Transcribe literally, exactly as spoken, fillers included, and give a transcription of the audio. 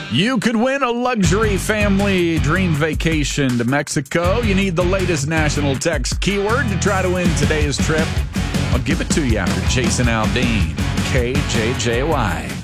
You could win a luxury family dream vacation to Mexico. You need the latest national text keyword to try to win today's trip. I'll give it to you after Jason Aldean, K J J Y.